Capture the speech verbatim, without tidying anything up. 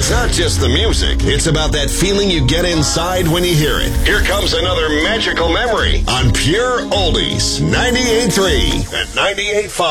It's not just the music. It's about that feeling you get inside when you hear it. Here comes another magical memory on Pure Oldies ninety-eight point three and ninety-eight point five.